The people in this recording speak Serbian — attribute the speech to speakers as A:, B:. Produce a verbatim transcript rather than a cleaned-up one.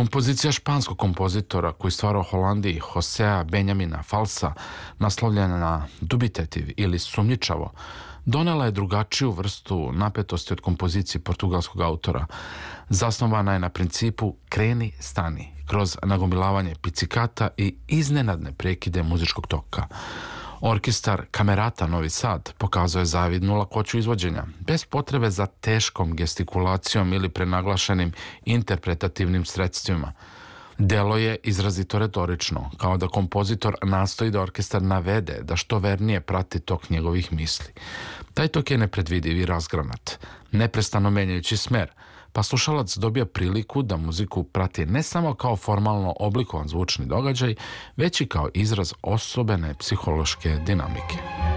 A: Kompozicija španskog kompozitora koji stvara u Holandiji Josea Benjamina Falsa, naslovljena na dubitativ ili sumnjičavo, donela je drugačiju vrstu napetosti od kompozicije portugalskog autora. Zasnovana je na principu kreni, stani, kroz nagomilavanje picikata i iznenadne prekide muzičkog toka. Orkestar Kamerata Novi Sad pokazuje zavidnu lakoću izvođenja, bez potrebe za teškom gestikulacijom ili prenaglašenim interpretativnim sredstvima. Delo je izrazito retorično, kao da kompozitor nastoji da orkestar navede da što vernije prati tok njegovih misli. Taj tok je nepredvidiv i razgranat, neprestano menjajući smer, pa slušalac dobija priliku da muziku prati ne samo kao formalno oblikovan zvučni događaj, već i kao izraz osobene psihološke dinamike.